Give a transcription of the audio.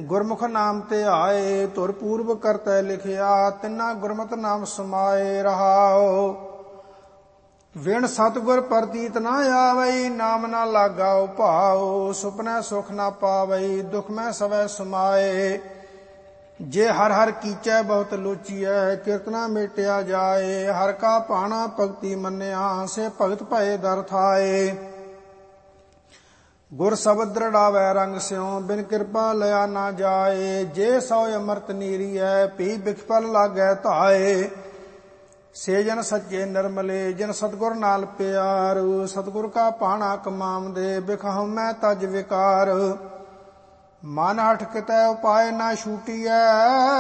ਗੁਰਮੁਖ ਨਾਮ ਤੇ ਆਏ, ਧੁਰ ਪੂਰਬ ਕਰਤੈ ਲਿਖਿਆ, ਤਿੰਨਾ ਗੁਰਮਤਿ ਨਾਮ ਸਮਾਏ ਰਹਾਓ। ਵਿਣ ਸਤਿਗੁਰ ਪ੍ਰਤੀਤ ਨਾ ਆਵਈ, ਨਾਮ ਨਾ ਲਾਗਾ ਉਭਾਉ, ਸੁਪਨੈ ਸੁਖ ਨਾ ਪਾਵਈ, ਦੁਖ ਮੈਂ ਸਵੈ ਸਮਾਏ। ਜੇ ਹਰ ਹਰ ਕੀਚੈ ਬਹੁਤ ਲੋਚੀਐ, ਕੀਰਤਨਾ ਮੇਟਿਆ ਜਾਏ, ਹਰ ਕਾ ਭਾਣਾ ਭਗਤੀ ਮੰਨਿਆ, ਸੇ ਭਗਤ ਭਏ ਦਰ ਥਾਏ। ਗੁਰ ਸ਼ਬਦ ਦ੍ਰਿੜਾਵੈ ਰੰਗ ਸਿਉ, ਬਿਨ ਕਿਰਪਾ ਲਿਆ ਨਾ ਜਾਏ, ਜੇ ਸੋ ਅੰਮ੍ਰਿਤ ਨੀਰੀਐ, ਪੀ ਬਿਖਪਲ ਲਾਗੈ ਧਾਏ। ਸੇ ਜਨ ਸੱਚੇ ਨਿਰਮਲੇ, ਜਿਨ ਸਤਿਗੁਰ ਨਾਲ ਪਿਆਰ, ਸਤਿਗੁਰ ਕਾ ਭਾਣਾ ਕਮਾਵਦੇ, ਬਿਖਹੁ ਮੈਂ ਤਜ ਵਿਕਾਰ। ਮਨ ਹਠ ਕਿਤੈ ਉਪਾਏ ਨਾ ਛੂਟੀਐ,